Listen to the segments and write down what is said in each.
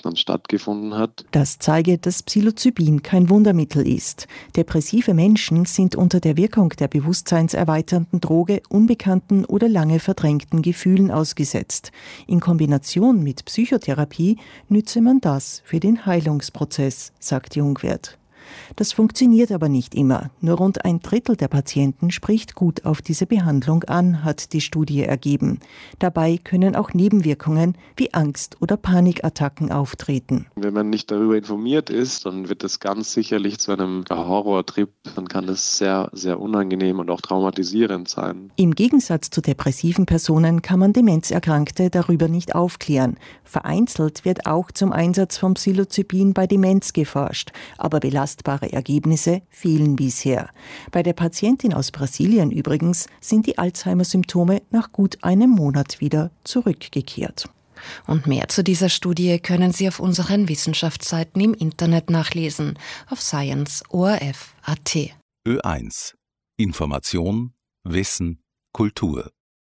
dann stattgefunden hat. Das zeige, dass Psilocybin kein Wundermittel ist. Depressive Menschen sind unter der Wirkung der bewusstseinserweiternden Droge unbekannten oder lange verdrängten Gefühlen ausgesetzt. In Kombination mit Psychotherapie nütze man das für den Heilungsprozess, sagt Jungwirth. Das funktioniert aber nicht immer. Nur rund 1/3 der Patienten spricht gut auf diese Behandlung an, hat die Studie ergeben. Dabei können auch Nebenwirkungen wie Angst- oder Panikattacken auftreten. Wenn man nicht darüber informiert ist, dann wird es ganz sicherlich zu einem Horrortrip. Dann kann es sehr, sehr unangenehm und auch traumatisierend sein. Im Gegensatz zu depressiven Personen kann man Demenzerkrankte darüber nicht aufklären. Vereinzelt wird auch zum Einsatz von Psilocybin bei Demenz geforscht, aber belastbare Ergebnisse fehlen bisher. Bei der Patientin aus Brasilien übrigens sind die Alzheimer-Symptome nach gut einem Monat wieder zurückgekehrt. Und mehr zu dieser Studie können Sie auf unseren Wissenschaftsseiten im Internet nachlesen, auf science.orf.at. Ö1 Information, Wissen, Kultur.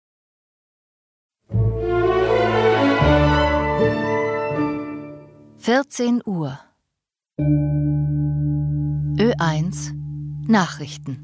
(14 Uhr) Ö1 Nachrichten.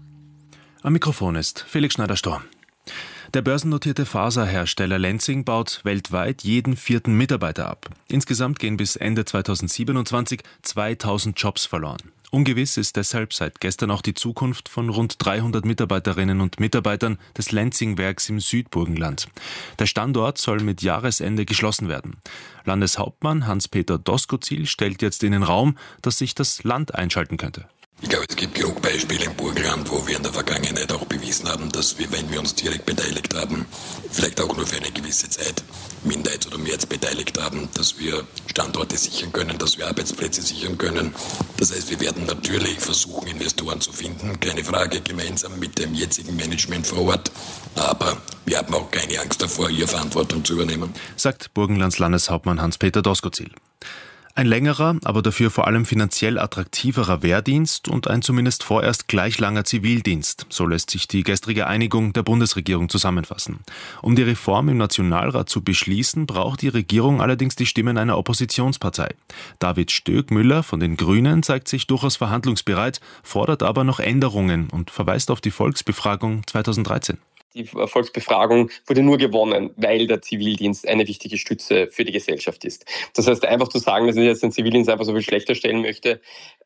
Am Mikrofon ist Felix Schneider-Storr. Der börsennotierte Faserhersteller Lenzing baut weltweit jeden 4. Mitarbeiter ab. Insgesamt gehen bis Ende 2027 2000 Jobs verloren. Ungewiss ist deshalb seit gestern auch die Zukunft von rund 300 Mitarbeiterinnen und Mitarbeitern des Lenzing-Werks im Südburgenland. Der Standort soll mit Jahresende geschlossen werden. Landeshauptmann Hans-Peter Doskozil stellt jetzt in den Raum, dass sich das Land einschalten könnte. Ich glaube, es gibt genug Beispiele im Burgenland, wo wir in der Vergangenheit auch bewiesen haben, dass wir, wenn wir uns direkt beteiligt haben, vielleicht auch nur für eine gewisse Zeit, Minderheits- oder Mehrheits beteiligt haben, dass wir Standorte sichern können, dass wir Arbeitsplätze sichern können. Das heißt, wir werden natürlich versuchen, Investoren zu finden, keine Frage, gemeinsam mit dem jetzigen Management vor Ort. Aber wir haben auch keine Angst davor, hier Verantwortung zu übernehmen, sagt Burgenlands Landeshauptmann Hans-Peter Doskozil. Ein längerer, aber dafür vor allem finanziell attraktiverer Wehrdienst und ein zumindest vorerst gleich langer Zivildienst. So lässt sich die gestrige Einigung der Bundesregierung zusammenfassen. Um die Reform im Nationalrat zu beschließen, braucht die Regierung allerdings die Stimmen einer Oppositionspartei. David Stöckmüller von den Grünen zeigt sich durchaus verhandlungsbereit, fordert aber noch Änderungen und verweist auf die Volksbefragung 2013. Die Volksbefragung wurde nur gewonnen, weil der Zivildienst eine wichtige Stütze für die Gesellschaft ist. Das heißt, einfach zu sagen, dass ich jetzt den Zivildienst einfach so viel schlechter stellen möchte,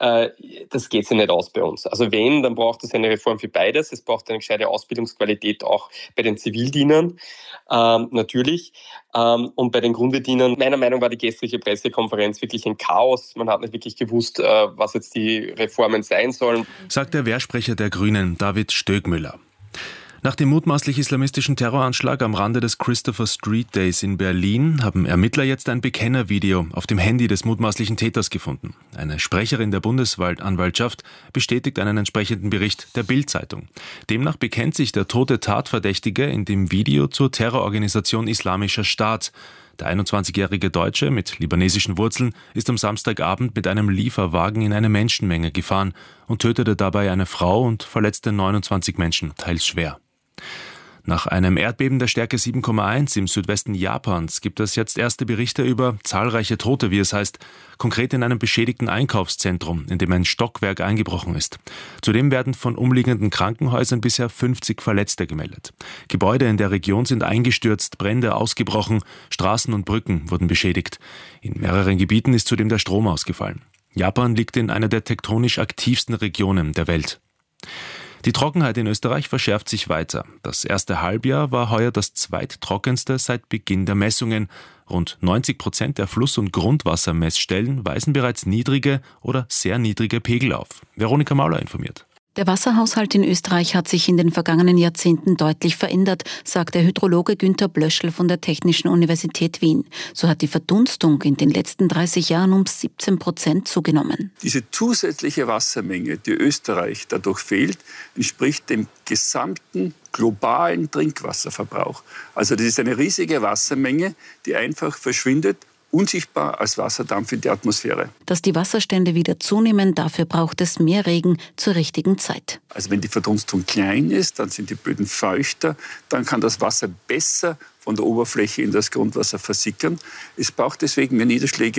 das geht sich nicht aus bei uns. Also wenn, dann braucht es eine Reform für beides. Es braucht eine gescheite Ausbildungsqualität auch bei den Zivildienern, natürlich. Und bei den Grundwehrdienern, meiner Meinung nach war die gestrige Pressekonferenz wirklich ein Chaos. Man hat nicht wirklich gewusst, was jetzt die Reformen sein sollen. Sagt der Wehrsprecher der Grünen, David Stöckmüller. Nach dem mutmaßlich islamistischen Terroranschlag am Rande des Christopher Street Days in Berlin haben Ermittler jetzt ein Bekennervideo auf dem Handy des mutmaßlichen Täters gefunden. Eine Sprecherin der Bundesanwaltschaft bestätigt einen entsprechenden Bericht der Bild-Zeitung. Demnach bekennt sich der tote Tatverdächtige in dem Video zur Terrororganisation Islamischer Staat. Der 21-jährige Deutsche mit libanesischen Wurzeln ist am Samstagabend mit einem Lieferwagen in eine Menschenmenge gefahren und tötete dabei eine Frau und verletzte 29 Menschen, teils schwer. Nach einem Erdbeben der Stärke 7,1 im Südwesten Japans gibt es jetzt erste Berichte über zahlreiche Tote, wie es heißt, konkret in einem beschädigten Einkaufszentrum, in dem ein Stockwerk eingebrochen ist. Zudem werden von umliegenden Krankenhäusern bisher 50 Verletzte gemeldet. Gebäude in der Region sind eingestürzt, Brände ausgebrochen, Straßen und Brücken wurden beschädigt. In mehreren Gebieten ist zudem der Strom ausgefallen. Japan liegt in einer der tektonisch aktivsten Regionen der Welt. Die Trockenheit in Österreich verschärft sich weiter. Das erste Halbjahr war heuer das zweittrockenste seit Beginn der Messungen. Rund 90% der Fluss- und Grundwassermessstellen weisen bereits niedrige oder sehr niedrige Pegel auf. Veronika Mauler informiert. Der Wasserhaushalt in Österreich hat sich in den vergangenen Jahrzehnten deutlich verändert, sagt der Hydrologe Günter Blöschl von der Technischen Universität Wien. So hat die Verdunstung in den letzten 30 Jahren um 17% zugenommen. Diese zusätzliche Wassermenge, die Österreich dadurch fehlt, entspricht dem gesamten globalen Trinkwasserverbrauch. Also das ist eine riesige Wassermenge, die einfach verschwindet, unsichtbar als Wasserdampf in die Atmosphäre. Dass die Wasserstände wieder zunehmen, dafür braucht es mehr Regen zur richtigen Zeit. Also wenn die Verdunstung klein ist, dann sind die Böden feuchter, dann kann das Wasser besser von der Oberfläche in das Grundwasser versickern. Es braucht deswegen mehr Niederschläge.